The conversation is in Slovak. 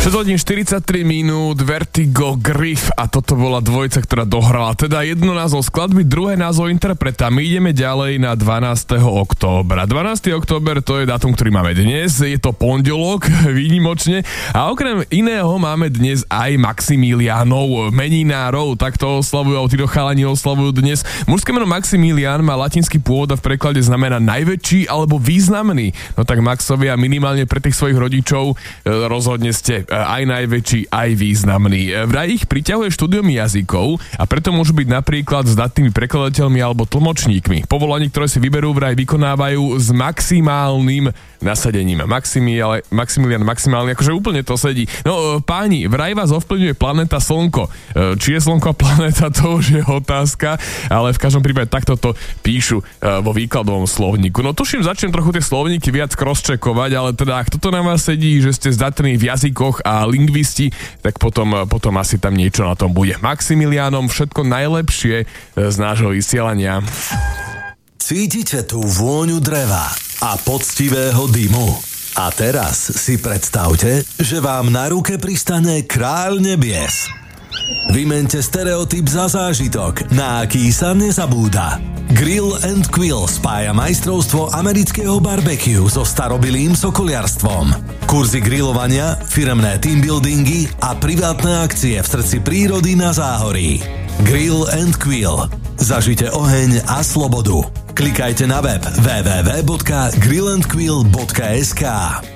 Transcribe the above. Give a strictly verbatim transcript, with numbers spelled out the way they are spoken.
šesť hodín štyridsaťtri minút, Vertigo, Griff a toto bola dvojica, ktorá dohrala. Teda jedno názov skladby, druhé názov interpreta. My ideme ďalej na dvanásteho októbra. dvanásteho október to je dátum, ktorý máme dnes. Je to pondelok, výnimočne. A okrem iného máme dnes aj Maximiliánov, meninárov. Takto oslavujú, a títo chalani oslavujú dnes. Mužské meno Maximilián má latinský pôvod a v preklade znamená najväčší alebo významný. No tak Maxovia minimálne pre tých svojich rodičov e, rozhodne ste aj najväčší, aj významný. Vraj ich priťahuje štúdium jazykov a preto môžu byť napríklad zdatnými prekladateľmi alebo tlmočníkmi. Povolanie, ktoré si vyberú, vraj vykonávajú s maximálnym nasadením. Maximilian, Maximilian maximálne, akože úplne to sedí. No páni, vraj vás ovplyvňuje planéta Slnko. Či je Slnko a planéta, to už je otázka, ale v každom prípade takto to píšu vo výkladovom slovníku. No tuším, začnem trochu tie slovníky viac crosscheckovať, ale teda ak toto na vás sedí, že ste zdatní v jazykoch a lingvisti, tak potom, potom asi tam niečo na tom bude. Maximiliánom všetko najlepšie z nášho vysielania. Cítite tú vôňu dreva a poctivého dymu? A teraz si predstavte, že vám na ruke pristane kráľ nebies. Vymente stereotyp za zážitok, na aký sa nezabúda. Grill and Quill spája majstrovstvo amerického barbecue so starobilým sokoliarstvom. Kurzy grilovania, firemné teambuildingy a privátne akcie v srdci prírody na Záhorí. Grill and Quill. Zažite oheň a slobodu. Klikajte na web w w w bodka grill and quill bodka es ka.